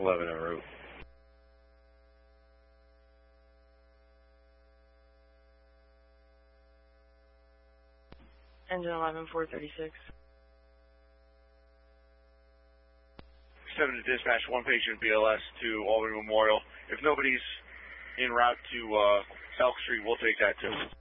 11 en route. Engine 11, 436. 7 to dispatch, 1 patient BLS to Albany Memorial. If nobody's en route to Elk Street, we'll take that too.